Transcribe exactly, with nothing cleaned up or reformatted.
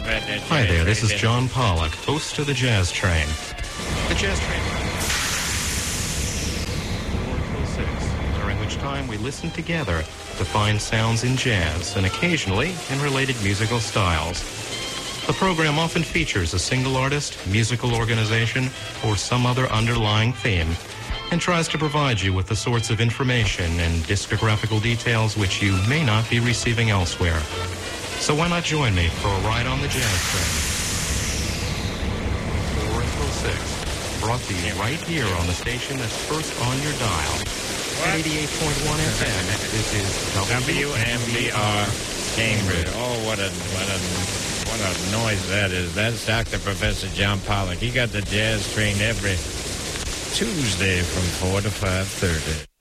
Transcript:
Hi there, this is John Pollock, host of the Jazz Train. The Jazz Train. During which time we listen together to find sounds in jazz and occasionally in related musical styles. The program often features a single artist, musical organization, or some other underlying theme, and tries to provide you with the sorts of information and discographical details which you may not be receiving elsewhere. So why not join me for a ride on the Jazz Train? four until six, brought to you right here on the station that's first on your dial. At eighty-eight point one F M, this is W M B R Cambridge. Oh, what a, what a, what a noise that is. That's Doctor Professor John Pollock. He got the Jazz Train every Tuesday from four to five thirty.